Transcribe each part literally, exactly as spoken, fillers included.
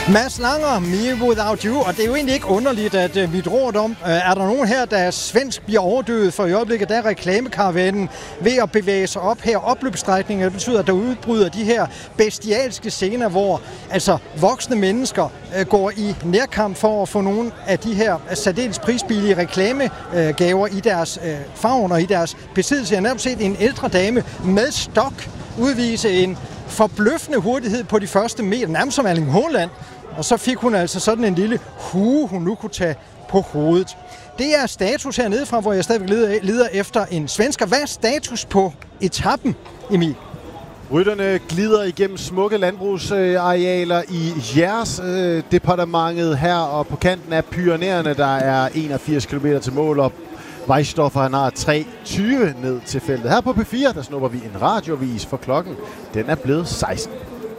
Mads Langer, Me Without You, og det er jo egentlig ikke underligt, at uh, vi drog om. Uh, er der nogen her, der er svensk bliver overdøvet, for i øjeblikket der er reklamekaravanen ved at bevæge sig op her opløbsstrækningen. Det betyder, at der udbryder de her bestialske scener, hvor altså voksne mennesker uh, går i nærkamp for at få nogle af de her uh, særdeles prisbillige reklamegaver uh, i deres uh, favn og i deres besiddelse. Jeg har nærmest set en ældre dame med stok udvise en forbløffende hurtighed på de første meter, nærmest som Erling Haaland. Og så fik hun altså sådan en lille hue, hun nu kunne tage på hovedet. Det er status hernede fra, hvor jeg stadigvæk leder, leder efter en svensker. Hvad er status på etappen, Emil? Rytterne glider igennem smukke landbrugsarealer i Jærs-departementet her, og på kanten af Pyrenæerne, der er enogfirs kilometer til mål, og Weisdorfer, han har tre tyve ned til feltet. Her på P fire, der snupper vi en radiovis, for klokken den er blevet seksten.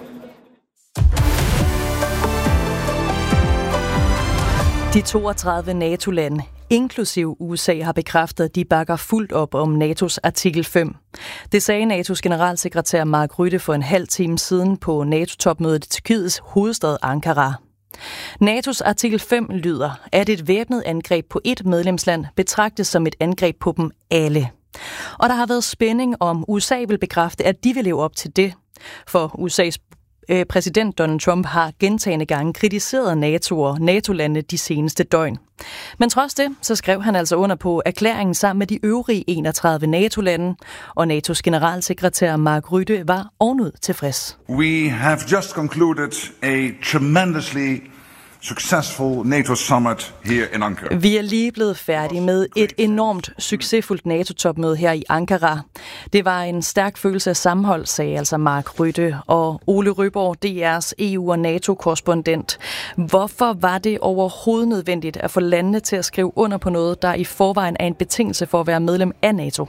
De toogtredive NATO-lande, inklusiv U S A, har bekræftet, at de bakker fuldt op om NATO's artikel fem. Det sagde NATO's generalsekretær Mark Rutte for en halv time siden på NATO-topmødet i Tyrkiets hovedstad Ankara. NATO's artikel fem lyder, at et væbnet angreb på et medlemsland betragtes som et angreb på dem alle. Og der har været spænding om U S A vil bekræfte, at de vil leve op til det. For U S A's præsident Donald Trump har gentagne gange kritiseret NATO og NATO-lande de seneste døgn. Men trods det, så skrev han altså under på erklæringen sammen med de øvrige enogtredive NATO-lande, og NATO's generalsekretær Mark Rutte var ovenud tilfreds. We have just concluded a tremendously successful NATO summit here in Ankara. Vi er lige blevet færdige med et enormt succesfuldt NATO-topmøde her i Ankara. Det var en stærk følelse af sammenhold, sagde altså Mark Rutte. Og Ole Røborg, D R's E U- og NATO-korrespondent. Hvorfor var det overhovedet nødvendigt at få landene til at skrive under på noget, der i forvejen er en betingelse for at være medlem af NATO?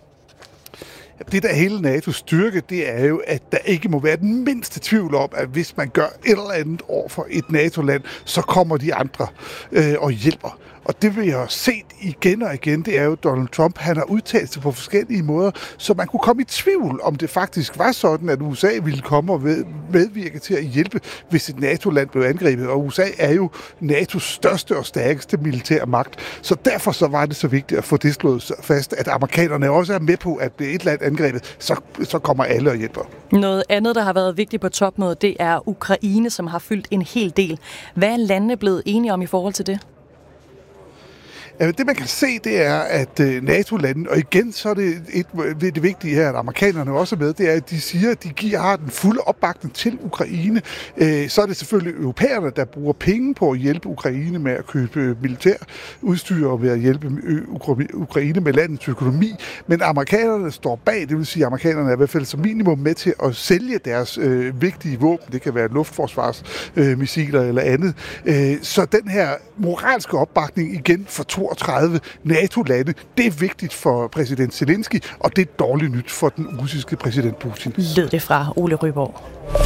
Det, der er hele NATO's styrke, det er jo, at der ikke må være den mindste tvivl om, at hvis man gør et eller andet over for et NATO-land, så kommer de andre øh, og hjælper. Og det vi har set igen og igen, det er jo, Donald Trump, han har udtalt sig på forskellige måder, så man kunne komme i tvivl, om det faktisk var sådan, at U S A ville komme og medvirke til at hjælpe, hvis et NATO-land blev angrebet. Og U S A er jo NATO's største og stærkeste militære magt. Så derfor så var det så vigtigt at få det slået fast, at amerikanerne også er med på, at det er et land angrebet, så, så kommer alle og hjælper. Noget andet, der har været vigtigt på topmødet, det er Ukraine, som har fyldt en hel del. Hvad er landene blevet enige om i forhold til det? Det man kan se, det er, at NATO-landene, og igen så er det et, det vigtige her, at amerikanerne også er med, det er, at de siger, at de giver, har den fulde opbakning til Ukraine. Så er det selvfølgelig europæerne, der bruger penge på at hjælpe Ukraine med at købe militær udstyr og ved at hjælpe Ukraine med landets økonomi. Men amerikanerne står bag, det vil sige, at amerikanerne er i hvert fald som minimum med til at sælge deres øh, vigtige våben. Det kan være luftforsvarsmissiler øh, eller andet. Øh, så den her moralske opbakning igen for toogtredive NATO-lande, det er vigtigt for præsident Zelensky, og det er dårligt nyt for den russiske præsident Putin. Lød det fra Ole Røborg.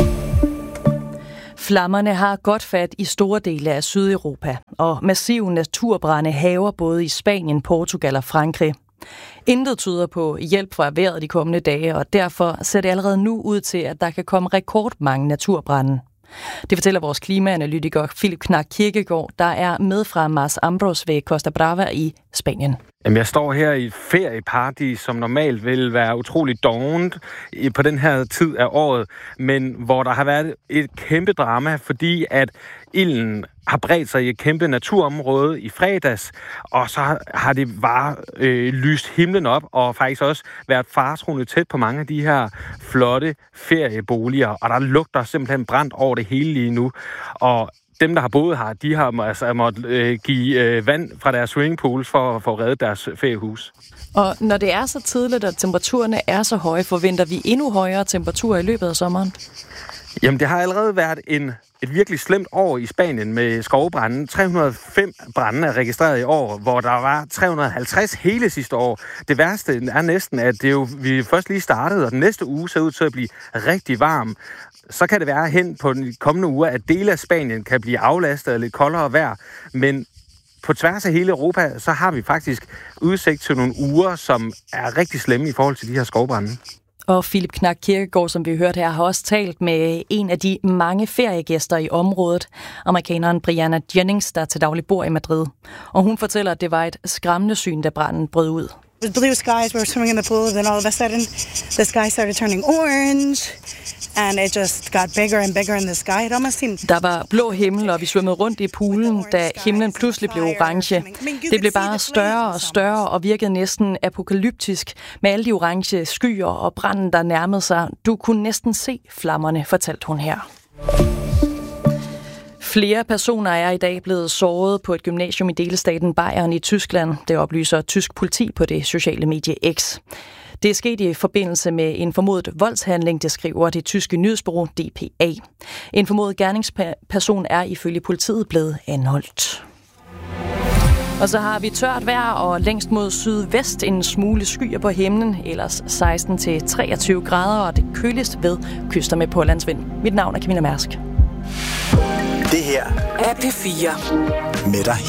Flammerne har godt fat i store dele af Sydeuropa, og massive naturbrande hærger både i Spanien, Portugal og Frankrig. Intet tyder på hjælp fra vejret de kommende dage, og derfor ser det allerede nu ud til, at der kan komme rekordmange naturbrande. Det fortæller vores klimaanalytiker Philip Knack Kirkegaard, der er med fra Mars Ambros ved Costa Brava i Spanien. Jamen, jeg står her i et ferieparadis, som normalt vil være utroligt dovent på den her tid af året, men hvor der har været et kæmpe drama, fordi at ilden har bredt sig i et kæmpe naturområde i fredags, og så har det bare øh, lyst himlen op, og faktisk også været faretruende tæt på mange af de her flotte ferieboliger, og der lugter simpelthen brændt over det hele lige nu, og dem, der har boet her, de har altså måttet øh, give øh, vand fra deres swimmingpools for, for at redde deres feriehus. Og når det er så tidligt, at temperaturerne er så høje, forventer vi endnu højere temperaturer i løbet af sommeren? Jamen, det har allerede været en, et virkelig slemt år i Spanien med skovbranden. tre hundrede og fem brande er registreret i år, hvor der var tre hundrede og halvtreds hele sidste år. Det værste er næsten, at det jo, vi først lige startede, og den næste uge ser ud til at blive rigtig varm. Så kan det være hen på den kommende uger, at dele af Spanien kan blive aflastet af lidt koldere vejr, men på tværs af hele Europa, så har vi faktisk udsigt til nogle uger, som er rigtig slemme i forhold til de her skovbrande. Og Philip Knak Kirkegaard, som vi hørte her, har også talt med en af de mange feriegæster i området, amerikaneren Brianna Jennings, der til daglig bor i Madrid. Og hun fortæller, at det var et skræmmende syn, da branden brød ud. It was blue skies, we were swimming in the pool, then all of a sudden the sky started turning orange, and it just got bigger and bigger in the sky. It almost seemed... Der var blå himmel, og vi svømmede rundt i poolen, da himlen pludselig blev orange. Det blev bare større og større og virkede næsten apokalyptisk med alle de orange skyer og branden, der nærmede sig. Du kunne næsten se flammerne, fortalte hun her. Flere personer er i dag blevet såret på et gymnasium i delstaten Bayern i Tyskland. Det oplyser tysk politi på det sociale medie X. Det er sket i forbindelse med en formodet voldshandling, det skriver det tyske nyhedsbureau D P A. En formodet gerningsperson er ifølge politiet blevet anholdt. Og så har vi tørt vejr og længst mod sydvest en smule skyer på himlen, ellers seksten til treogtyve grader, og det køligst ved kyster med pålandsvind. Mit navn er Camilla Mærsk. Det her er P fire med dig